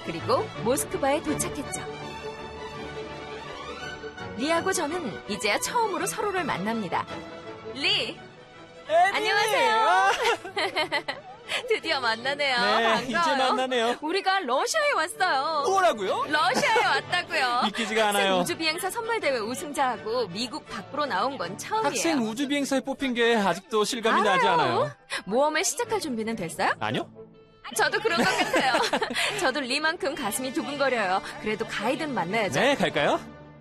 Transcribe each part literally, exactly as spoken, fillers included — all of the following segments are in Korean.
그리고 모스크바에 도착했죠. 리하고 저는 이제야 처음으로 서로를 만납니다. 리! 안녕하세요. 드디어 만나네요. 네, 반가워요. 이제 만나네요. 우리가 러시아에 왔어요. 뭐라고요? 러시아에 왔다고요. 믿기지가 않아요. 학생 우주비행사 선발대회 우승자하고 미국 밖으로 나온 건 처음이에요. 학생 우주비행사에 뽑힌 게 아직도 실감이 알아요. 나지 않아요. 모험을 시작할 준비는 됐어요? 아니요? 저도 그런 것 같아요. 저도 리만큼 가슴이 두근거려요. 그래도 가이드는 만나야죠. 네, 갈까요?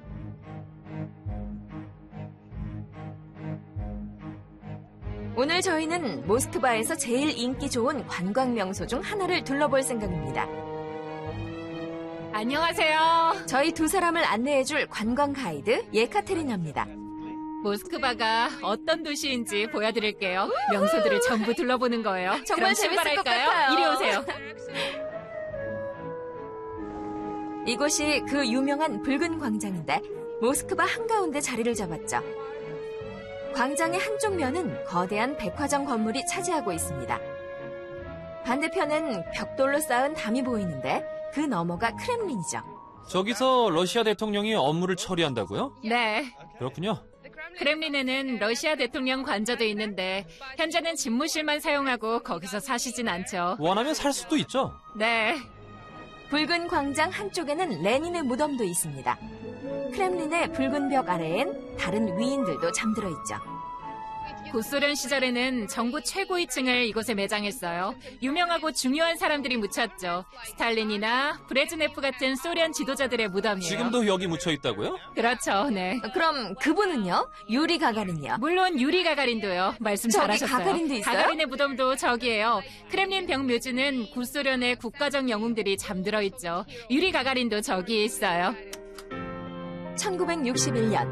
오늘 저희는 모스크바에서 제일 인기 좋은 관광 명소 중 하나를 둘러볼 생각입니다. 안녕하세요. 저희 두 사람을 안내해줄 관광 가이드 예카테리나입니다. 모스크바가 어떤 도시인지 보여드릴게요. 명소들을 전부 둘러보는 거예요. 정말 그럼 재밌을 것 출발할까요? 같아요. 이리 오세요. 이곳이 그 유명한 붉은 광장인데 모스크바 한가운데 자리를 잡았죠. 광장의 한쪽 면은 거대한 백화점 건물이 차지하고 있습니다. 반대편은 벽돌로 쌓은 담이 보이는데 그 너머가 크렘린이죠. 저기서 러시아 대통령이 업무를 처리한다고요? 네. 그렇군요. 크렘린에는 러시아 대통령 관저도 있는데 현재는 집무실만 사용하고 거기서 사시진 않죠. 원하면 살 수도 있죠. 네. 붉은 광장 한쪽에는 레닌의 무덤도 있습니다. 크렘린의 붉은 벽 아래엔 다른 위인들도 잠들어 있죠. 구소련 시절에는 정부 최고위층을 이곳에 매장했어요. 유명하고 중요한 사람들이 묻혔죠. 스탈린이나 브레즈네프 같은 소련 지도자들의 무덤이에요. 지금도 여기 묻혀 있다고요? 그렇죠, 네. 그럼 그분은요? 유리 가가린이요? 물론 유리 가가린도요. 말씀 저기 잘하셨어요. 가가린도 있어요? 가가린의 무덤도 저기예요. 크렘린 벽 묘지는 구소련의 국가적 영웅들이 잠들어 있죠. 유리 가가린도 저기 있어요. 천구백육십일 년